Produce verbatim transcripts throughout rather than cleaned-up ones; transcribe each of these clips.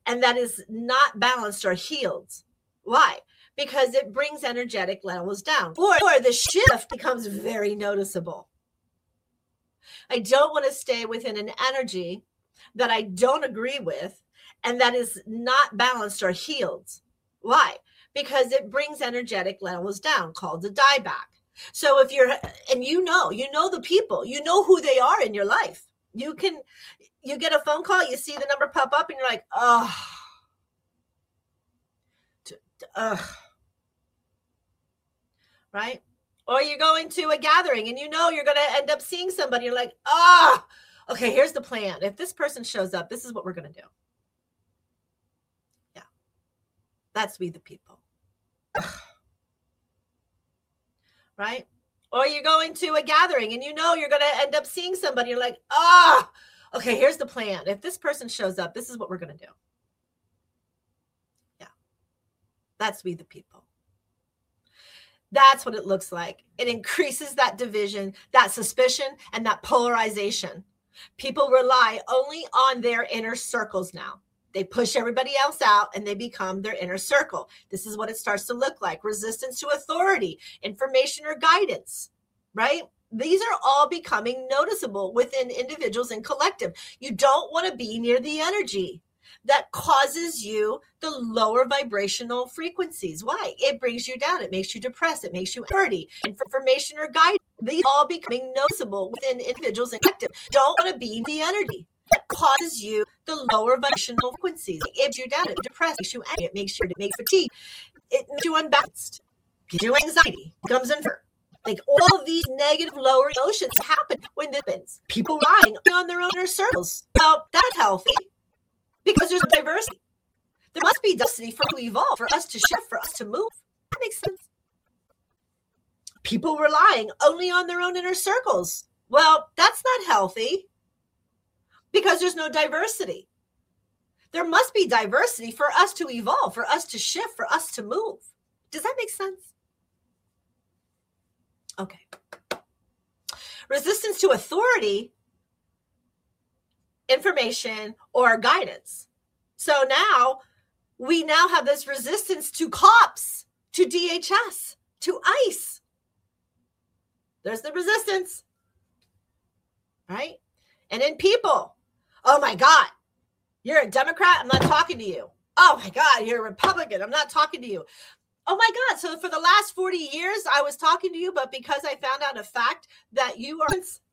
and that is not balanced or healed. Why? Because it brings energetic levels down, or, or the shift becomes very noticeable. I don't want to stay within an energy that I don't agree with and that is not balanced or healed. Why? Because it brings energetic levels down, called a dieback. So if you're, and you know, you know the people, you know who they are in your life. You can, you get a phone call, you see the number pop up and you're like, oh, ugh. Right? Or you're going to a gathering and you know you're going to end up seeing somebody. You're like, ah, oh, okay, here's the plan. If this person shows up, this is what we're going to do. Yeah. That's we the people. Right? Or you're going to a gathering and you know you're going to end up seeing somebody. You're like, ah, oh, okay, here's the plan. If this person shows up, this is what we're going to do. Yeah. That's we the people. That's what it looks like. It increases that division, that suspicion, and that polarization. People rely only on their inner circles now. They push everybody else out and they become their inner circle. This is what it starts to look like. Resistance to authority, information or guidance, right? These are all becoming noticeable within individuals and collective. You don't want to be near the energy that causes you the lower vibrational frequencies. Why? It brings you down. It makes you depressed. It makes you dirty. Information or guidance. These all becoming noticeable within individuals and collective. Don't want to be the energy that causes you the lower vibrational frequencies. It brings you down. It depressed. It makes you angry. It makes you, it makes fatigue. It makes you unbalanced. Gives you anxiety. Comes in fear. Like all of these negative lower emotions happen when this happens. People lying on their own inner circles. Well, that's healthy. Because there's diversity. There must be diversity for us to evolve, for us to shift, for us to move. That makes sense. People relying only on their own inner circles. Well, that's not healthy because there's no diversity. There must be diversity for us to evolve, for us to shift, for us to move. Does that make sense? Okay. Resistance to authority, information, or guidance. So now we now have this resistance to cops, to D H S, to ICE. There's the resistance, right? And in people, oh my God, you're a Democrat, I'm not talking to you. Oh my God, you're a Republican, I'm not talking to you. Oh my God, so for the last forty years, I was talking to you, but because I found out a fact that you are,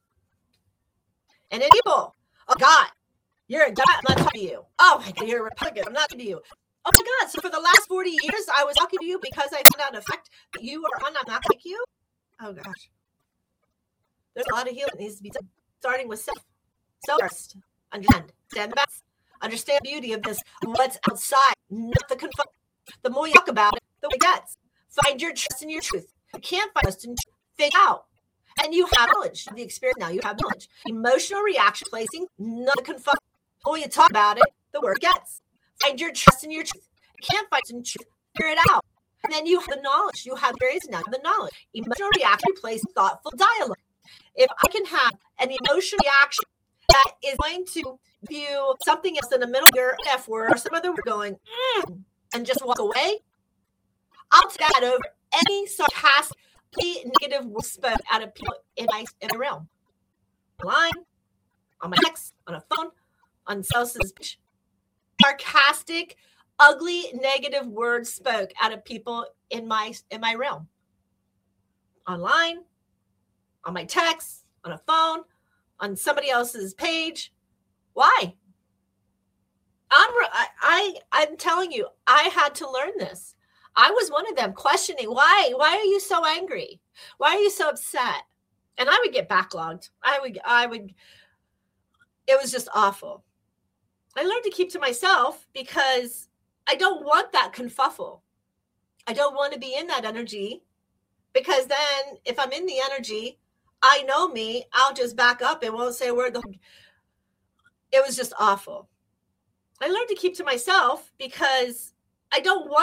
and in people, oh God, you're a Democrat, I'm not talking to you. Oh my God, you're a Republican, I'm not talking to you. Oh my God, so for the last forty years, I was talking to you because I found out a fact that you are, I'm not like you. Oh gosh. There's a lot of healing that needs to be done, starting with self. Self first. Understand. Stand the best. Understand the beauty of this. What's outside, not the confront. The more you talk about it, the more it gets. Find your trust in your truth. You can't find trust in truth. Figure out. And you have knowledge. The experience now, you have knowledge. Emotional reaction placing, not the confront. The more you talk about it, the worse it gets. Find your trust in your truth. You can't find trust in truth. Figure it out. And then you have the knowledge. You have various now the knowledge. Emotional reaction placing thoughtful dialogue. If I can have an emotional reaction that is going to view something else in the middle of your F word or some other word going, mm, and just walk away, I'll take that over any sarcastically negative word spoke out of people in my, in my realm. Online, on my text, on a phone, on someone's speech. Sarcastic, ugly, negative words spoke out of people in my in my realm. Online, on my text, on a phone, on somebody else's page. Why? I'm, I, I, I'm telling you, I had to learn this. I was one of them questioning, why? Why are you so angry? Why are you so upset? And I would get backlogged. I would, I would, it was just awful. I learned to keep to myself because I don't want that confuffle. I don't want to be in that energy because then if I'm in the energy, I know me, I'll just back up and won't say a word. It was just awful. I learned to keep to myself because I don't want